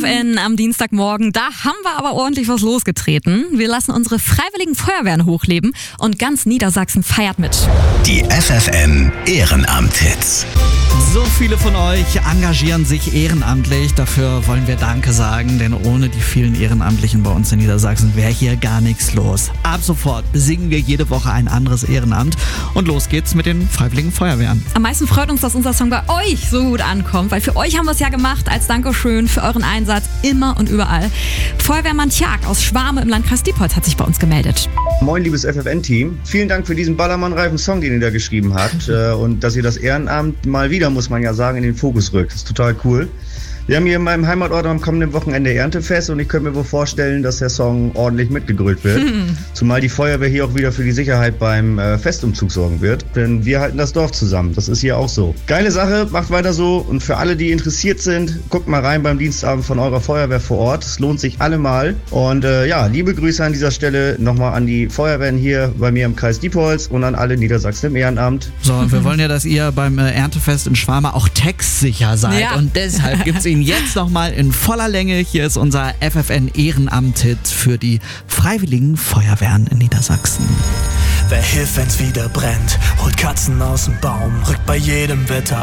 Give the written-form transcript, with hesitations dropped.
FFN am Dienstagmorgen. Da haben wir aber ordentlich was losgetreten. Wir lassen unsere freiwilligen Feuerwehren hochleben und ganz Niedersachsen feiert mit. Die FFN Ehrenamt-Hits. So viele von euch engagieren sich ehrenamtlich. Dafür wollen wir Danke sagen, denn ohne die vielen Ehrenamtlichen bei uns in Niedersachsen wäre hier gar nichts los. Ab sofort besingen wir jede Woche ein anderes Ehrenamt und los geht's mit den Freiwilligen Feuerwehren. Am meisten freut uns, dass unser Song bei euch so gut ankommt, weil für euch haben wir es ja gemacht als Dankeschön für euren Einsatz immer und überall. Feuerwehrmann Tjag aus Schwame im Landkreis Diepholz hat sich bei uns gemeldet. Moin, liebes FFN-Team. Vielen Dank für diesen ballermannreifen Song, den ihr da geschrieben habt und dass ihr das Ehrenamt mal wieder, muss man ja sagen, in den Fokus rückt. Das ist total cool. Wir haben hier in meinem Heimatort am kommenden Wochenende Erntefest und ich könnte mir wohl vorstellen, dass der Song ordentlich mitgegrölt wird. Zumal die Feuerwehr hier auch wieder für die Sicherheit beim Festumzug sorgen wird. Denn wir halten das Dorf zusammen. Das ist hier auch so. Geile Sache, macht weiter so. Und für alle, die interessiert sind, guckt mal rein beim Dienstabend von eurer Feuerwehr vor Ort. Es lohnt sich allemal. Und liebe Grüße an dieser Stelle nochmal an die Feuerwehren hier bei mir im Kreis Diepholz und an alle Niedersachsen im Ehrenamt. So, und wir wollen ja, dass ihr beim Erntefest in Schwame auch textsicher seid. Ja. Und deshalb gibt's jetzt nochmal in voller Länge. Hier ist unser FFN Ehrenamt-Hit für die Freiwilligen Feuerwehren in Niedersachsen. Wer hilft, wenn's wieder brennt, holt Katzen aus dem Baum, rückt bei jedem Wetter